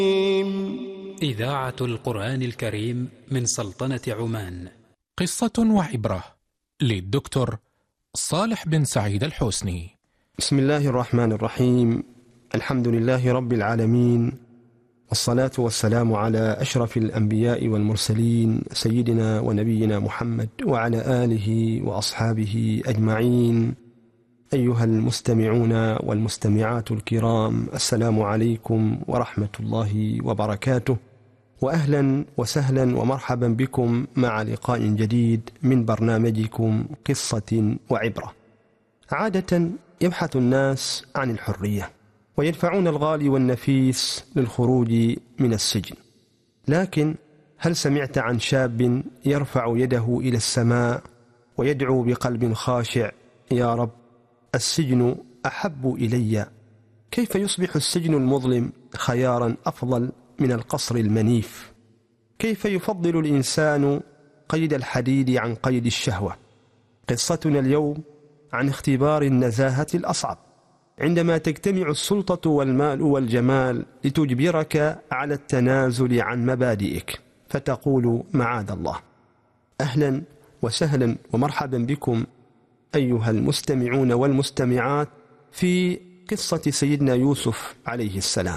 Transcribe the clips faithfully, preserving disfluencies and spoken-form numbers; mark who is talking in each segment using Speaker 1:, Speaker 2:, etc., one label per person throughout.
Speaker 1: إذاعة القرآن الكريم من سلطنة عمان.
Speaker 2: قصة وعبرة للدكتور صالح بن سعيد الحسني.
Speaker 3: بسم الله الرحمن الرحيم. الحمد لله رب العالمين، والصلاة والسلام على أشرف الأنبياء والمرسلين سيدنا ونبينا محمد وعلى آله وأصحابه أجمعين. أيها المستمعون والمستمعات الكرام، السلام عليكم ورحمة الله وبركاته، وأهلا وسهلا ومرحبا بكم مع لقاء جديد من برنامجكم قصة وعبرة. عادة يبحث الناس عن الحرية ويدفعون الغالي والنفيس للخروج من السجن، لكن هل سمعت عن شاب يرفع يده إلى السماء ويدعو بقلب خاشع: يا رب، السجن أحب إلي؟ كيف يصبح السجن المظلم خيارا أفضل من القصر المنيف؟ كيف يفضل الإنسان قيد الحديد عن قيد الشهوة؟ قصتنا اليوم عن اختبار النزاهة الأصعب، عندما تجتمع السلطة والمال والجمال لتجبرك على التنازل عن مبادئك، فتقول معاذ الله. أهلا وسهلا ومرحبا بكم أيها المستمعون والمستمعات في قصة سيدنا يوسف عليه السلام.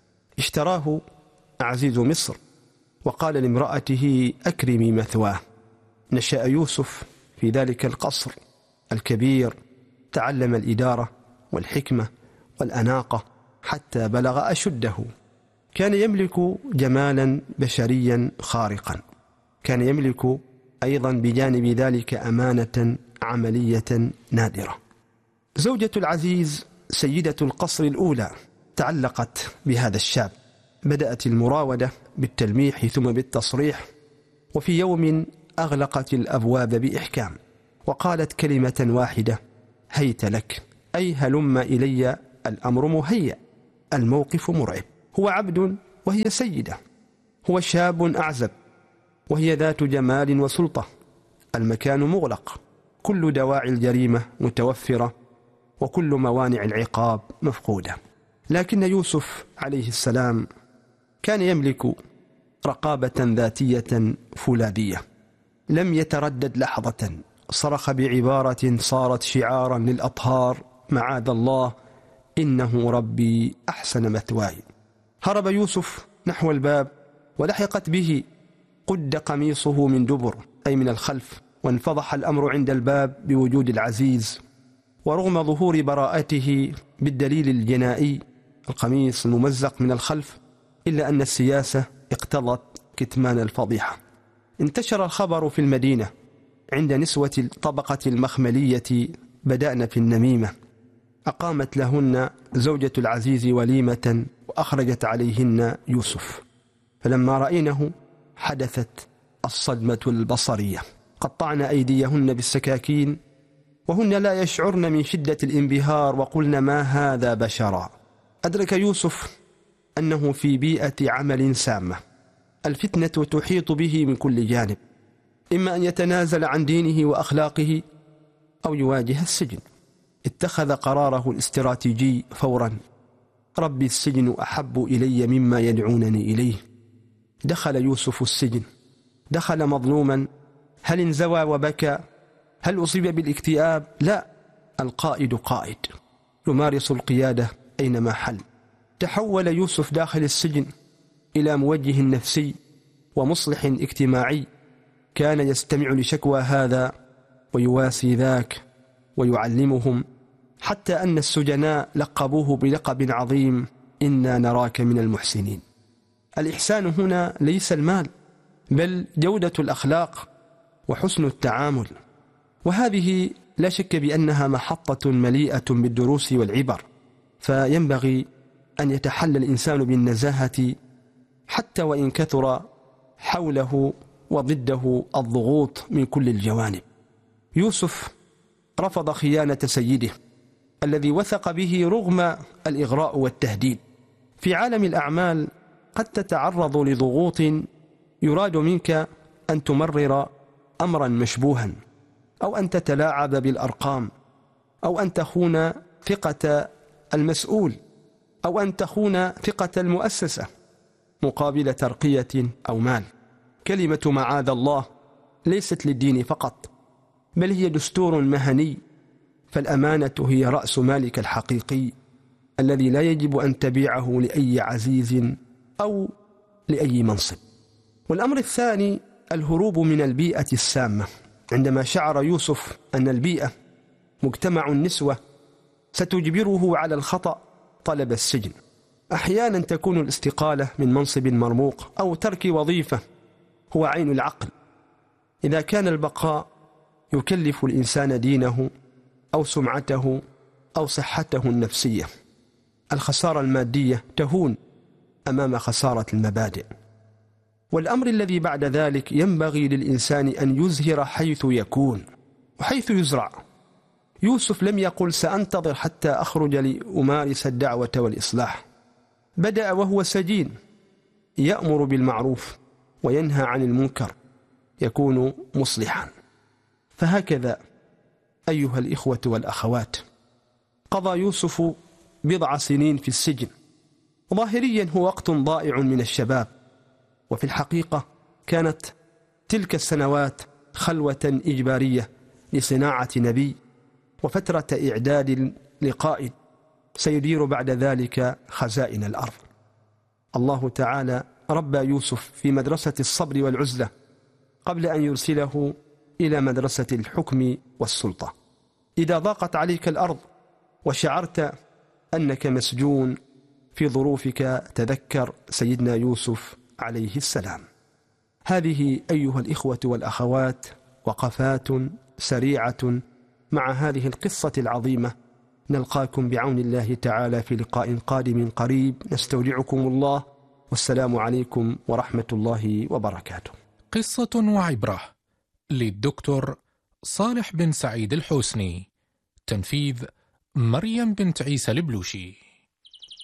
Speaker 3: اشتراه عزيز مصر وقال لامرأته: أكرمي مثواه. نشأ يوسف في ذلك القصر الكبير، تعلم الإدارة والحكمة والأناقة حتى بلغ أشده. كان يملك جمالا بشريا خارقا، كان يملك أيضا بجانب ذلك أمانة عملية نادرة. زوجة العزيز سيدة القصر الأولى تعلقت بهذا الشاب، بدأت المراودة بالتلميح ثم بالتصريح، وفي يوم أغلقت الأبواب بإحكام وقالت كلمة واحدة: هيت لك، أي هلم إلي، الأمر مهيأ، الموقف مرعب. هو عبد وهي سيدة، هو شاب أعزب وهي ذات جمال وسلطة، المكان مغلق، كل دواعي الجريمة متوفرة وكل موانع العقاب مفقودة. لكن يوسف عليه السلام كان يملك رقابة ذاتية فولاذية، لم يتردد لحظة، صرخ بعبارة صارت شعارا للأطهار: معاذ الله، إنه ربي أحسن مثواي. هرب يوسف نحو الباب ولحقت به، قد قميصه من دبر أي من الخلف، وانفضح الأمر عند الباب بوجود العزيز. ورغم ظهور براءته بالدليل الجنائي، القميص الممزق من الخلف، إلا أن السياسة اقتضت كتمان الفضيحة. انتشر الخبر في المدينة، عند نسوة الطبقة المخملية بدأن في النميمة. أقامت لهن زوجة العزيز وليمة وأخرجت عليهن يوسف، فلما رأينه حدثت الصدمة البصرية، قطعن أيديهن بالسكاكين وهن لا يشعرن من شدة الانبهار، وقلن: ما هذا بشرا. أدرك يوسف أنه في بيئة عمل سامة، الفتنة تحيط به من كل جانب، إما أن يتنازل عن دينه وأخلاقه أو يواجه السجن. اتخذ قراره الاستراتيجي فورا: ربي، السجن أحب إلي مما يدعونني إليه. دخل يوسف السجن، دخل مظلوما. هل انزوى وبكى؟ هل أصيب بالاكتئاب؟ لا، القائد قائد يمارس القيادة أينما حل. تحول يوسف داخل السجن إلى موجه نفسي ومصلح اجتماعي، كان يستمع لشكوى هذا ويواسي ذاك ويعلمهم، حتى أن السجناء لقبوه بلقب عظيم: إنا نراك من المحسنين. الإحسان هنا ليس المال، بل جودة الأخلاق وحسن التعامل، وهذه لا شك بأنها محطة مليئة بالدروس والعبر. فينبغي أن يتحلى الإنسان بالنزاهة حتى وإن كثر حوله وضده الضغوط من كل الجوانب. يوسف رفض خيانة سيده الذي وثق به رغم الإغراء والتهديد. في عالم الأعمال قد تتعرض لضغوط يراد منك أن تمرر أمرا مشبوها، أو أن تتلاعب بالأرقام، أو أن تخون ثقة المسؤول، أو أن تخون ثقة المؤسسة. مقابل ترقية أو مال. كلمة معاذ الله ليست للدين فقط، بل هي دستور مهني، فالأمانة هي رأس مالك الحقيقي الذي لا يجب أن تبيعه لأي عزيز أو لأي منصب. والأمر الثاني الهروب من البيئة السامة. عندما شعر يوسف أن البيئة مجتمع النسوة ستجبره على الخطأ طلب السجن. أحيانا تكون الاستقالة من منصب مرموق أو ترك وظيفة هو عين العقل، إذا كان البقاء يكلف الإنسان دينه أو سمعته أو صحته النفسية. الخسارة المادية تهون أمام خسارة المبادئ. والأمر الذي بعد ذلك ينبغي للإنسان أن يزهر حيث يكون وحيث يزرع. يوسف لم يقل سأنتظر حتى أخرج لأمارس الدعوة والإصلاح، بدأ وهو سجين يأمر بالمعروف وينهى عن المنكر، يكون مصلحا. فهكذا أيها الإخوة والأخوات قضى يوسف بضع سنين في السجن. ظاهريا هو وقت ضائع من الشباب، وفي الحقيقة كانت تلك السنوات خلوة إجبارية لصناعة نبي وفترة إعداد لقائد سيدير بعد ذلك خزائن الأرض. الله تعالى ربى يوسف في مدرسة الصبر والعزلة قبل أن يرسله إلى مدرسة الحكم والسلطة. إذا ضاقت عليك الأرض وشعرت أنك مسجون في ظروفك تذكر سيدنا يوسف عليه السلام. هذه أيها الإخوة والأخوات وقفات سريعة مع هذه القصة العظيمة. نلقاكم بعون الله تعالى في لقاء قادم قريب. نستودعكم الله، والسلام عليكم ورحمة الله وبركاته.
Speaker 2: قصة وعبرة للدكتور صالح بن سعيد الحوسني، تنفيذ مريم بنت عيسى البلوشي.